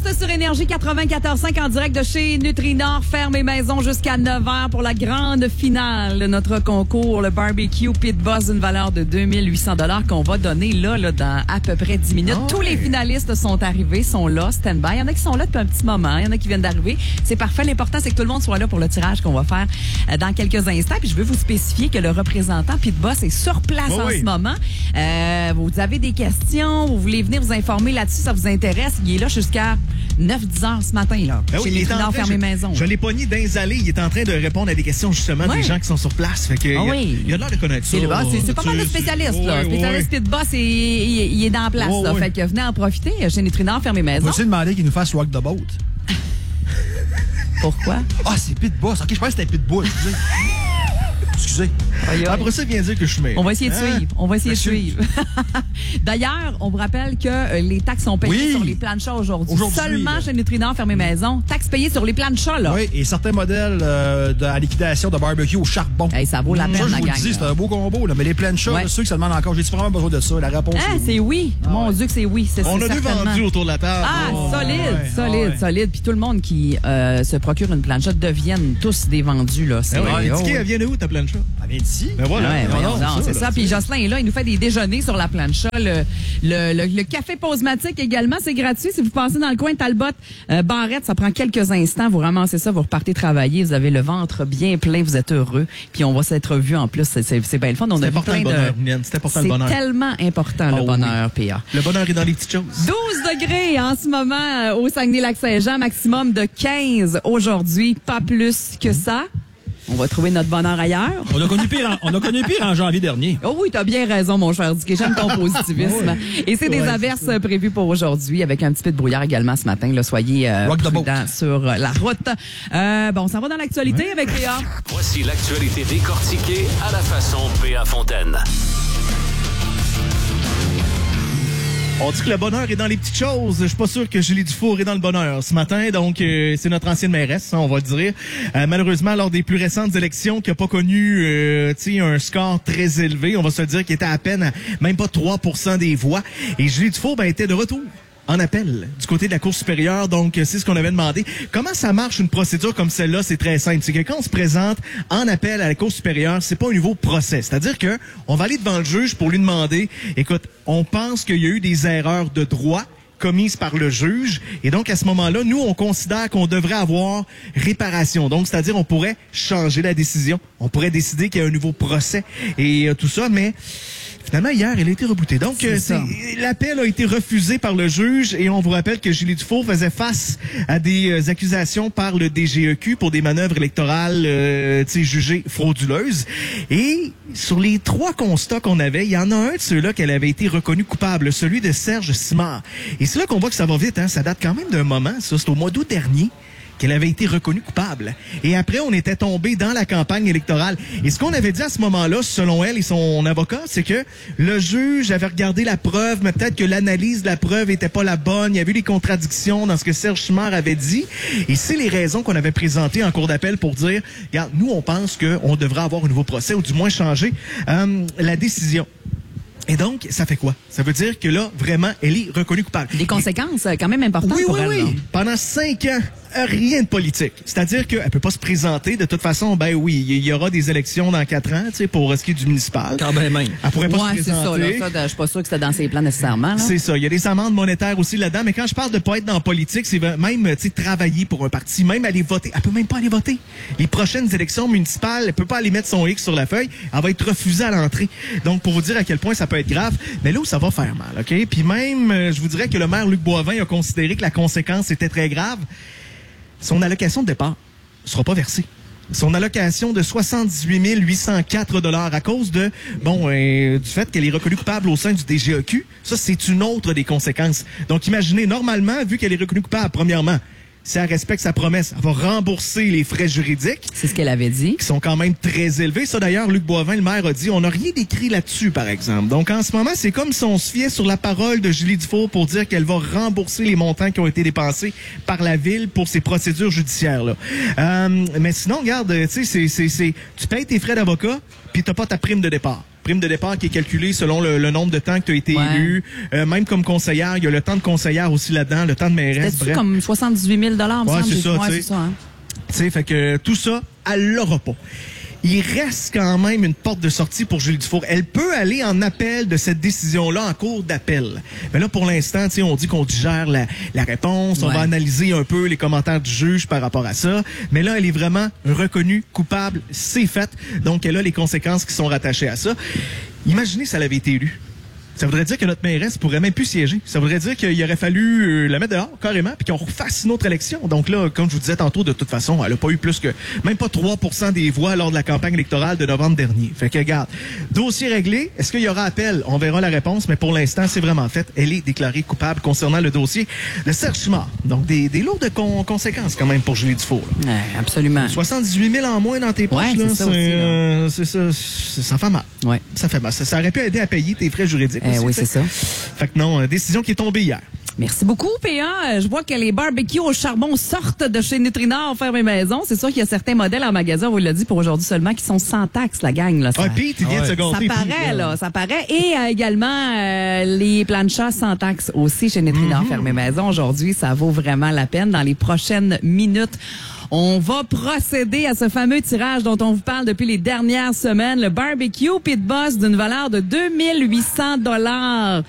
sur Énergie 94.5 en direct de chez Nutrinor. Ferme et maison jusqu'à 9h pour la grande finale de notre concours, le barbecue Pit Boss, d'une valeur de 2800 $ qu'on va donner là, dans à peu près 10 minutes. Tous les finalistes sont arrivés, sont là, stand-by. Il y en a qui sont là depuis un petit moment, il y en a qui viennent d'arriver. C'est parfait. L'important, c'est que tout le monde soit là pour le tirage qu'on va faire dans quelques instants. Puis je veux vous spécifier que le représentant Pit Boss est sur place en ce moment. Vous avez des questions, vous voulez venir vous informer là-dessus, ça vous intéresse. Il est là jusqu'à 9-10 heures ce matin, là. Chez les Nutrinor fermé maison. Je l'ai pogné dans les allées. Il est en train de répondre à des questions, justement, des gens qui sont sur place. Fait que il a l'air de connaître ça. C'est pas mal de spécialistes, là. Spécialiste Pit Boss, il est dans la place, là. Fait que venez en profiter chez Nutrinor fermé maison. On va aussi demander qu'il nous fasse Rock the Boat. Pourquoi? Ah, c'est Pit Boss. OK, je pense que c'était Pit Bull. Excusez. Après ça, viens dire que je suis meilleur. On va essayer de suivre. On va essayer de suivre. D'ailleurs, on vous rappelle que les taxes sont payées sur les planchas aujourd'hui. Seulement chez Nutrinor fermé maison. Taxes payées sur les planchas, là. Oui, et certains modèles de liquidation de barbecue au charbon. Hey, ça vaut la peine, la gang. Je vous dis, c'est un beau combo, là. Mais les planchas, ceux qui se demandent encore, j'ai-tu vraiment besoin de ça? La réponse c'est oui. Mon Dieu que c'est oui. On a deux vendus autour de la table. Solide. Puis tout le monde qui se procure une plancha deviennent tous des vendus, là. Elle vient de où, ta plancha? Elle vient d'ici. Ben voilà. C'est ça. Puis Jocelyn est là, il nous fait des déjeuners sur la plancha. Le café Posematic également, c'est gratuit. Si vous passez dans le coin de Talbot, Barrette, ça prend quelques instants. Vous ramassez ça, vous repartez travailler. Vous avez le ventre bien plein, vous êtes heureux. Puis on va s'être vu en plus. C'est bien le fun. On a vu plein de... C'est important le bonheur. C'est tellement important le bonheur, PA. Le bonheur est dans les petites choses. 12 degrés en ce moment au Saguenay-Lac-Saint-Jean, maximum de 15 aujourd'hui, pas plus que ça. On va trouver notre bonheur ailleurs. On a connu pire en janvier dernier. Oh oui, t'as bien raison, mon cher Dicky. J'aime ton positivisme. Et c'est des averses prévues pour aujourd'hui, avec un petit peu de brouillard également ce matin. Là, soyez prudents sur la route. On s'en va dans l'actualité avec P.A. Voici l'actualité décortiquée à la façon P.A. Fontaine. On dit que le bonheur est dans les petites choses. Je suis pas sûr que Julie Dufour est dans le bonheur ce matin. Donc, c'est notre ancienne mairesse, on va le dire. Malheureusement, lors des plus récentes élections, qui n'a pas connu un score très élevé, on va se le dire, qui était à peine même pas 3% des voix. Et Julie Dufour était de retour en appel du côté de la Cour supérieure. Donc, c'est ce qu'on avait demandé. Comment ça marche une procédure comme celle-là? C'est très simple. C'est que quand on se présente en appel à la Cour supérieure, c'est pas au niveau procès. C'est-à-dire que on va aller devant le juge pour lui demander, écoute, on pense qu'il y a eu des erreurs de droit commises par le juge. Et donc, à ce moment-là, nous, on considère qu'on devrait avoir réparation. Donc, c'est-à-dire, on pourrait changer la décision. On pourrait décider qu'il y a un nouveau procès et tout ça, mais finalement, hier, elle a été rebootée. Donc, l'appel a été refusé par le juge et on vous rappelle que Julie Dufour faisait face à des accusations par le DGEQ pour des manœuvres électorales jugées frauduleuses. Et sur les 3 constats qu'on avait, il y en a un de ceux-là qu'elle avait été reconnue coupable, celui de Serge Simard. Et c'est là qu'on voit que ça va vite, hein? Ça date quand même d'un moment, ça. C'est au mois d'août dernier qu'elle avait été reconnue coupable. Et après, on était tombé dans la campagne électorale. Et ce qu'on avait dit à ce moment-là, selon elle et son avocat, c'est que le juge avait regardé la preuve, mais peut-être que l'analyse de la preuve était pas la bonne. Il y avait eu des contradictions dans ce que Serge Simard avait dit. Et c'est les raisons qu'on avait présentées en cour d'appel pour dire, regarde, nous, on pense qu'on devrait avoir un nouveau procès ou du moins changer la décision. Et donc, ça fait quoi? Ça veut dire que là, vraiment, elle est reconnue coupable. Des conséquences quand même importantes pour elle. Oui. Pendant 5 ans, rien de politique. C'est-à-dire qu'elle peut pas se présenter. De toute façon, il y aura des élections dans 4 ans, pour ce qui est du municipal. Quand même. Elle pourrait pas se présenter. C'est ça. Je suis pas sûr que c'était dans ses plans nécessairement. Là. C'est ça. Il y a des amendes monétaires aussi là-dedans. Mais quand je parle de pas être dans la politique, c'est même, travailler pour un parti, même aller voter. Elle peut même pas aller voter. Les prochaines élections municipales, elle peut pas aller mettre son X sur la feuille. Elle va être refusée à l'entrée. Donc, pour vous dire à quel point ça peut être grave. Mais là où ça va faire mal, OK? Puis même, je vous dirais que le maire Luc Boivin a considéré que la conséquence était très grave. Son allocation de départ ne sera pas versée. Son allocation de 78 804 $ à cause de du fait qu'elle est reconnue coupable au sein du DGEQ. Ça, c'est une autre des conséquences. Donc, imaginez, normalement, vu qu'elle est reconnue coupable, premièrement, si elle respecte sa promesse, elle va rembourser les frais juridiques. C'est ce qu'elle avait dit. Qui sont quand même très élevés. Ça, d'ailleurs, Luc Boivin, le maire, a dit, on n'a rien écrit là-dessus, par exemple. Donc, en ce moment, c'est comme si on se fiait sur la parole de Julie Dufour pour dire qu'elle va rembourser les montants qui ont été dépensés par la ville pour ces procédures judiciaires-là. Mais sinon, regarde, tu payes tes frais d'avocat, puis t'as pas ta prime de départ. prime de départ qui est calculée selon le nombre de temps que tu as été élu. Même comme conseillère, il y a le temps de conseillère aussi là-dedans, le temps de mairesse. C'est comme 78 000 me semble. C'est ça, c'est ça. Hein? Tu sais, fait que tout ça, elle l'aura pas. Il reste quand même une porte de sortie pour Julie Dufour. Elle peut aller en appel de cette décision-là en cours d'appel. Mais là, pour l'instant, on dit qu'on digère la réponse. On va analyser un peu les commentaires du juge par rapport à ça. Mais là, elle est vraiment reconnue coupable. C'est fait. Donc, elle a les conséquences qui sont rattachées à ça. Imaginez si elle avait été élue. Ça voudrait dire que notre mairesse pourrait même plus siéger. Ça voudrait dire qu'il aurait fallu la mettre dehors, carrément, puis qu'on refasse une autre élection. Donc là, comme je vous disais tantôt, de toute façon, elle a pas eu plus que, même pas 3% des voix lors de la campagne électorale de novembre dernier. Fait que, regarde, dossier réglé. Est-ce qu'il y aura appel? On verra la réponse, mais pour l'instant, c'est vraiment fait. Elle est déclarée coupable concernant le dossier de Serge Simard. Donc, des lourdes conséquences quand même pour Julie Dufour. Ouais, absolument. 78 000 en moins dans tes poches, là. C'est ça. Ça fait mal. Ouais. Ça fait mal. Ça aurait pu aider à payer tes frais juridiques. Oui, c'est ça. Fait que non, décision qui est tombée hier. Merci beaucoup, PA. Je vois que les barbecues au charbon sortent de chez Nutrinor Ferme et Maison. C'est sûr qu'il y a certains modèles en magasin, on vous l'a dit, pour aujourd'hui seulement, qui sont sans taxe, la gang. Là, Pete, il vient de se gâter. Ça paraît, là, ça paraît. Et également, les planchas sans taxe aussi chez Nutrinor Ferme et Maison. Aujourd'hui, ça vaut vraiment la peine. Dans les prochaines minutes, on va procéder à ce fameux tirage dont on vous parle depuis les dernières semaines, le barbecue Pit Boss d'une valeur de 2 800 $.